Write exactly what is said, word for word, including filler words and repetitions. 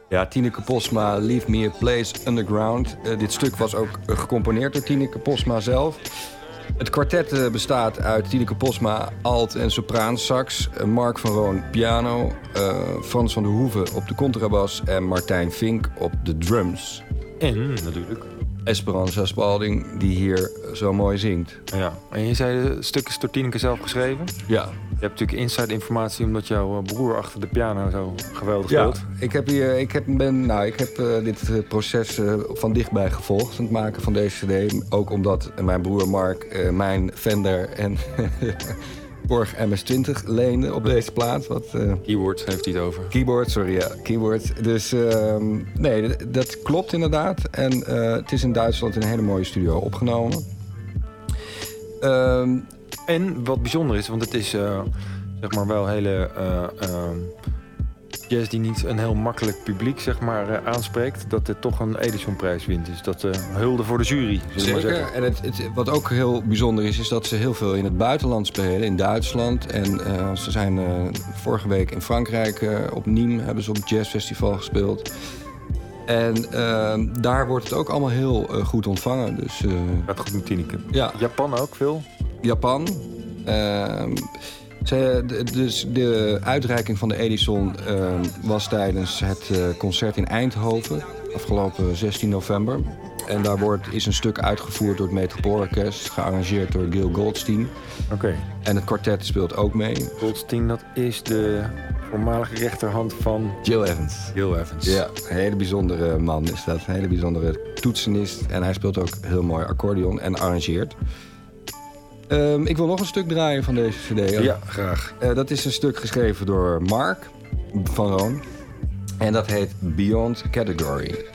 Ja, Tineke Posma, Leave Me a Place Underground. Uh, dit stuk was ook uh, gecomponeerd door Tineke Posma zelf. Het kwartet uh, bestaat uit Tineke Posma, alt- en sopraansax, uh, Mark van Roon piano, uh, Frans van der Hoeven op de contrabas en Martijn Vink op de drums. En natuurlijk Esperanza Spalding, die hier zo mooi zingt. Ja, en je zei de stuk is door Tineke zelf geschreven? Ja. Je hebt natuurlijk inside informatie omdat jouw broer achter de piano zo geweldig ja, speelt. Ik heb, hier, ik heb, ben, nou, ik heb uh, dit uh, proces uh, van dichtbij gevolgd, het maken van deze cd. Ook omdat mijn broer Mark uh, mijn Fender en Korg M S twintig leende op deze plaat. Wat, uh, keyboard heeft hij het over. Keyboard, sorry, ja, keyboard. Dus uh, nee, dat, dat klopt inderdaad. En uh, het is in Duitsland in een hele mooie studio opgenomen. Uh, En wat bijzonder is, want het is uh, zeg maar wel hele uh, uh, jazz die niet een heel makkelijk publiek zeg maar, uh, aanspreekt, dat het toch een Edisonprijs wint. Dus dat uh, hulde voor de jury. Zeker. En het, het, wat ook heel bijzonder is, is dat ze heel veel in het buitenland spelen, in Duitsland. En uh, ze zijn uh, vorige week in Frankrijk, uh, op Nîmes, hebben ze op het jazzfestival gespeeld. En uh, daar wordt het ook allemaal heel uh, goed ontvangen. Dus, uh, gaat goed met Tineke. Ja. Japan ook veel? Japan. Uh, ze, de, dus de uitreiking van de Edison uh, was tijdens het uh, concert in Eindhoven, afgelopen zestien november. En daar wordt, is een stuk uitgevoerd door het Metropoolorkest, gearrangeerd door Gil Goldstein. Oké. Okay. En het kwartet speelt ook mee. Goldstein, dat is de voormalige rechterhand van Jill Evans. Jill Evans. Ja, een hele bijzondere man is dat. Een hele bijzondere toetsenist. En hij speelt ook heel mooi accordeon en arrangeert. Um, ik wil nog een stuk draaien van deze cd. Ja, graag. Uh, dat is een stuk geschreven door Mark van Roon. En dat heet Beyond Category.